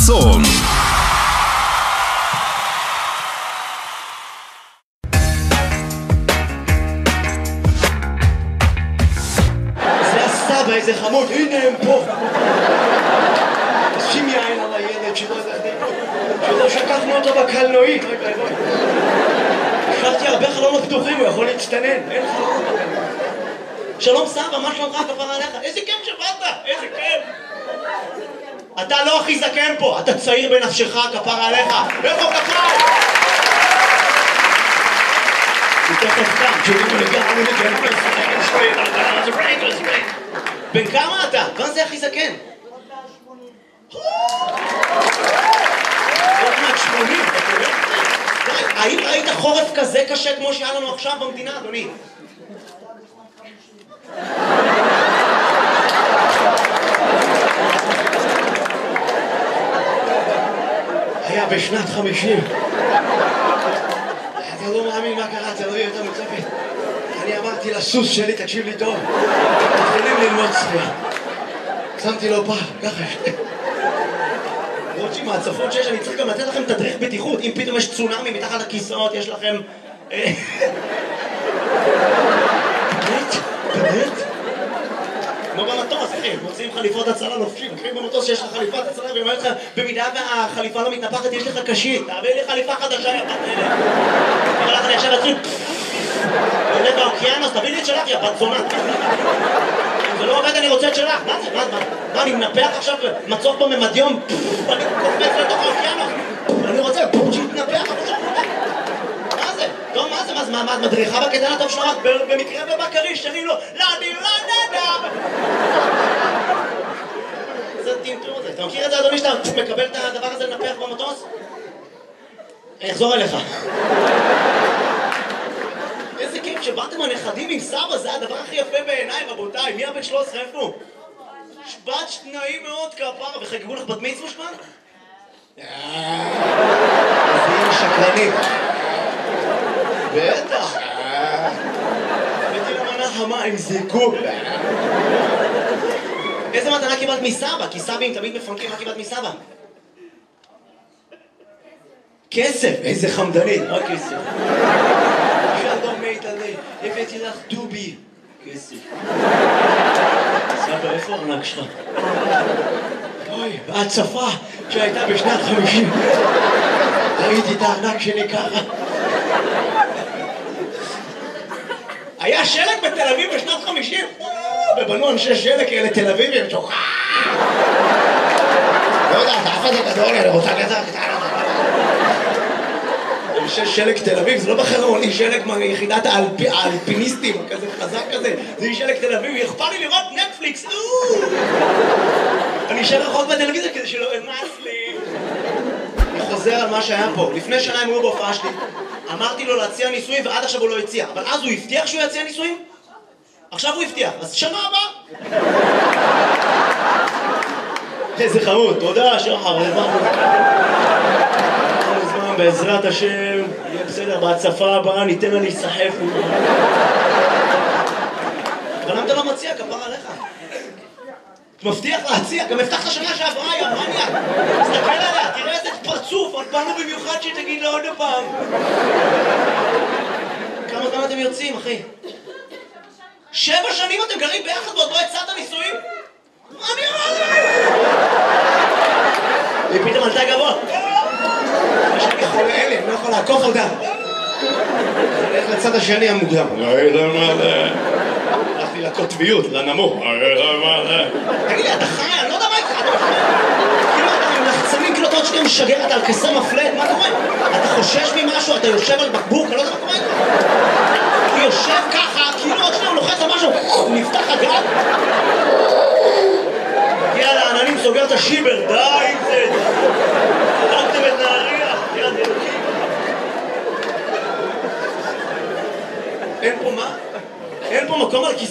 חסון. זה הסבא, איזה חמוד, הנה הם פה. שים יין על הילד שלא שקחנו אותו בקלנועית. השארתי הרבה חלונות פתוחים, הוא יכול להצטנן, אין חלונות בקלנועית. שלום סבא, מה שלומך כפרה עליך? איזה כיף שבאת, איזה כיף. אתה לא הכי זקן פה, אתה צעיר בנפשך כפרה עליך. איפה כפרה? תכף כאן, בן כמה אתה? מה זה הכי זקן? עוד מעט 80, האם ראית חורף כזה קשה כמו שהיה לנו עכשיו במדינה, אדוני? היה בשנת 50. אתה לא מאמין מה קרה, אתה לא יודע יותר מוצפת. אני אמרתי לסוס שלי, תקשיב לי טוב, מתחילים ללמוד שחייה. שמתי לו פעם, ככה למרות שעם ההצפות שיש, אני צריך גם לתת לכם תדריך בטיחות. אם פתאום יש צונאמי מתחת לכיסאות, יש לכם... באמת? כמו במטוס, אחי, מוצאים חליפות הצלה לובשים. אחי במטוס שיש לך חליפת הצלה, ואומר לך, במידה והחליפה לא מתנפחת, יש לך קשית. תעביר לי חליפה חדשה, יא בת אלה. אבל לך אני עכשיו אצלי... עולה באוקיינוס, תביא לי את שלך, יא בת זונה. אם זה לא עובד, אני רוצה את שלך. מה זה? מה, אני מנפח עכשיו מצוף בממדיום? אני קופץ לתוך האוקיינוס. אני רוצה שיתנפח, מה זה? טוב, מה זה? מה, את מדריכה בקטן הטוב שלך? במקרה ובקריש, שרים לו, לדי, לדה. זה טינטור הזה. אתה מכיר את זה, אדוני, שאתה מקבל את הדבר הזה לנפח במטוס? אני אחזור אליך. איזה כיף שבאתם הנכדים עם סבא, זה הדבר הכי יפה בעיניי, רבותיי. מי הבן 13? איפה? בת שניים מאוד כפרה, וחגגו לך בת מצווה שמן? איזה אימא שקרנית. בטח. הבאתי למנה חמה עם זיקוק. איזה מתנה קיבלת מסבא? כי סבים תמיד מפנקים, מה קיבלת מסבא? כסף, איזה חמדנית, רק כסף. שלום מיטלי, הבאתי לך דובי. כסף. סבא, איפה הארנק שלך? אוי, בהצפה שהייתה בשנת 50. ראיתי את הארנק שלי ככה. היה שלג בתל אביב בשנת 50? ובנו אנשי שלג כאלה תל אביבים שוכח. לא יודע, אתה אף הזה גדול, אני רוצה גזר קטנה. אנשי שלג תל אביב, זה לא בחרון, היא שלג מיחידת האלפיניסטים, כזה חזק כזה. זה שלג תל אביב, אכפר לי לראות נטפליקס. אני אשאר רחוק בטלוויזיה כדי שלא אמס לי. אני חוזר על מה שהיה פה. לפני שנה הם היו בהופעה שלי. אמרתי לו להציע נישואים ועד עכשיו הוא לא הציע. אבל אז הוא הבטיח שהוא יציע נישואים? עכשיו הוא הבטיח. אז שנה הבאה. איזה חמוד. תודה, שחר. בעזרת השם, יהיה בסדר, בהצפה הבאה ניתן לה להיסחף. אבל למה אתה לא מציע? כפרה עליך. מבטיח להציע, גם הבטחת שנה שעברה, יא מניאק. תסתכל עליה, תראה איזה פרצוף, באנו במיוחד שתגיד לה עוד פעם. כמה זמן אתם יוצאים, אחי? 7 שנים אתם גרים ביחד ועוד לא הצעת נישואים? מה אני אמרתי? היא פתאום עלתה גבוה. יש לי חולה אלה, אני לא יכול לעקוף אותה. אני הולך לצד השני המוקדם. הלכתי לקוטביות, לנמוך. תגיד לי, אתה חי? אני לא יודע מה איתך. כאילו אתה עם לחצנים, כאילו אתה עוד שנייה משגרת על כסר מפלט, מה קורה? אתה חושש ממשהו, אתה יושב על בקבוק, אני לא יודע מה קורה איתך. הוא יושב ככה, כאילו עוד שנייה הוא לוחץ על משהו, הוא נפתח הגג. מגיע לעננים, סוגר את השיבר, די עם זה. הרגתם את נהריה, יד אלוקים. אין פה מה? אין פה מקום על כיסא.